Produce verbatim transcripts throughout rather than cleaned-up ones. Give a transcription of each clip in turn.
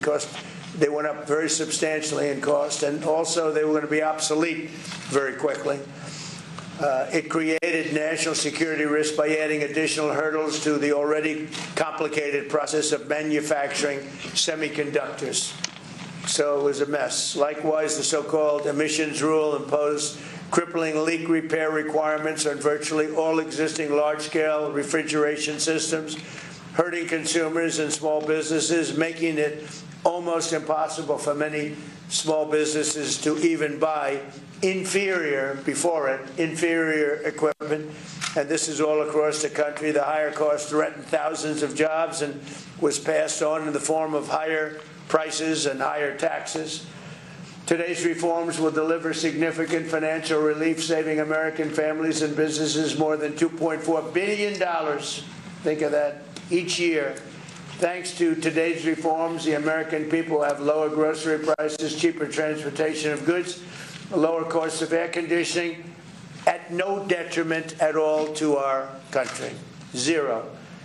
because they went up very substantially in cost, and also they were going to be obsolete very quickly. Uh, it created national security risk by adding additional hurdles to the already complicated process of manufacturing semiconductors. So it was a mess. Likewise, the so-called emissions rule imposed crippling leak repair requirements on virtually all existing large-scale refrigeration systems, hurting consumers and small businesses, making it almost impossible for many small businesses to even buy inferior, before it, inferior equipment. And this is all across the country. The higher cost threatened thousands of jobs and was passed on in the form of higher prices and higher taxes. Today's reforms will deliver significant financial relief, saving American families and businesses more than two point four billion dollars. Think of that, each year. Thanks to today's reforms, the American people have lower grocery prices, cheaper transportation of goods, a lower cost of air conditioning, at no detriment at all to our country. Zero.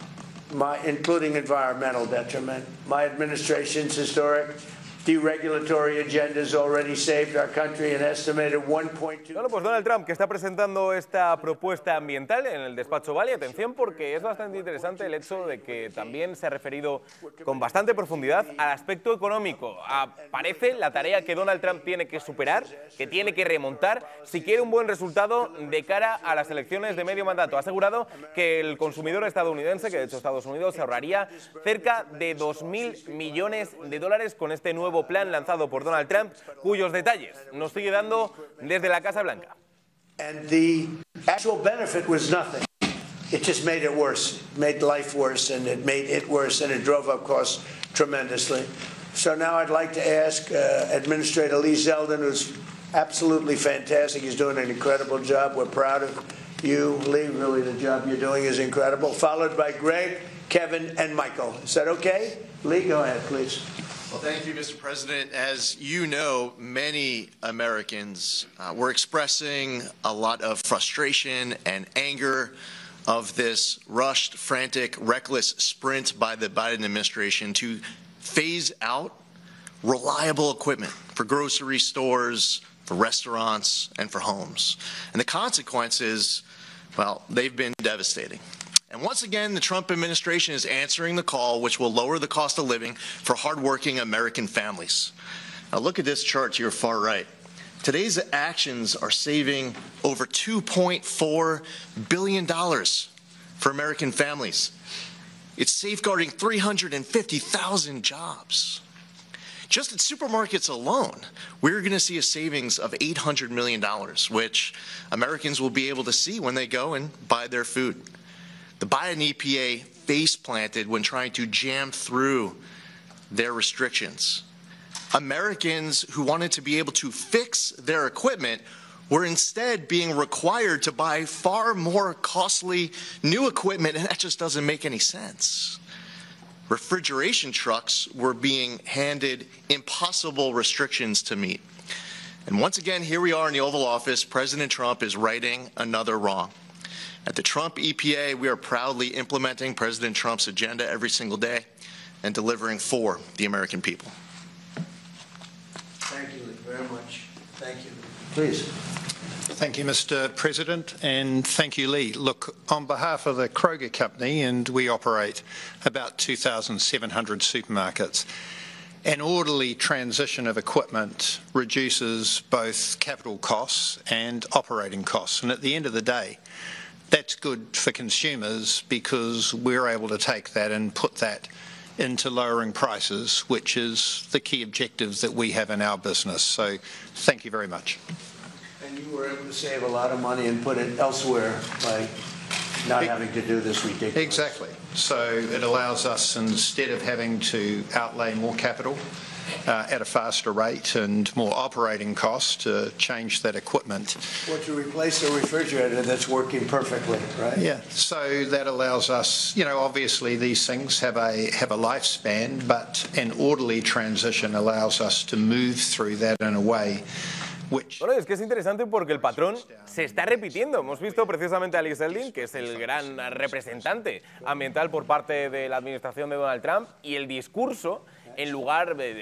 My, including environmental detriment. My administration's historic deregulatory agenda has already saved our country an estimated one point two. Bueno, pues Donald Trump, que está presentando esta propuesta ambiental en el despacho Oval, y atención porque es bastante interesante el hecho de que también se ha referido con bastante profundidad al aspecto económico. Aparece la tarea que Donald Trump tiene que superar, que tiene que remontar si quiere un buen resultado de cara a las elecciones de medio mandato. Ha asegurado que el consumidor estadounidense, que de hecho Estados Unidos, se ahorraría cerca de dos mil millones de dólares con este nuevo plan lanzado por Donald Trump, cuyos detalles nos sigue dando desde la Casa Blanca. And the actual benefit was nothing. It just made it worse, it made life worse, and it made it worse, and it drove up costs tremendously. So now I'd like to ask uh, Administrator Lee Zeldin, who's absolutely fantastic. He's doing an incredible job. We're proud of you, Lee. Really, the job you're doing is incredible. Followed by Greg, Kevin, and Michael. Is that okay? Lee, go ahead, please. Well, thank you, Mister President. As you know, many Americans uh, were expressing a lot of frustration and anger of this rushed, frantic, reckless sprint by the Biden administration to phase out reliable equipment for grocery stores, for restaurants, and for homes. And the consequences, well, they've been devastating. And once again, the Trump administration is answering the call, which will lower the cost of living for hardworking American families. Now look at this chart to your far right. Today's actions are saving over two point four billion dollars for American families. It's safeguarding three hundred fifty thousand jobs. Just at supermarkets alone, we're going to see a savings of eight hundred million dollars, which Americans will be able to see when they go and buy their food. The Biden E P A face-planted when trying to jam through their restrictions. Americans who wanted to be able to fix their equipment were instead being required to buy far more costly new equipment, and that just doesn't make any sense. Refrigeration trucks were being handed impossible restrictions to meet. And once again, here we are in the Oval Office. President Trump is righting another wrong. At the Trump E P A, we are proudly implementing President Trump's agenda every single day and delivering for the American people. Thank you very much. Thank you. Please. Thank you, Mister President, and thank you, Lee. Look, on behalf of the Kroger Company, and we operate about two thousand seven hundred supermarkets, an orderly transition of equipment reduces both capital costs and operating costs. And at the end of the day, that's good for consumers because we're able to take that and put that into lowering prices, which is the key objective that we have in our business. So thank you very much. And you were able to save a lot of money and put it elsewhere by not having to do this ridiculous. Exactly. So it allows us, instead of having to outlay more capital uh, at a faster rate and more operating costs to change that equipment. Well, to replace a refrigerator that's working perfectly, right? Yeah. So that allows us, you know, obviously these things have a have a lifespan, but an orderly transition allows us to move through that in a way. Bueno, es que es interesante porque el patrón se está repitiendo. Hemos visto precisamente a Lee Zeldin, que es el gran representante ambiental por parte de la administración de Donald Trump, y el discurso en lugar de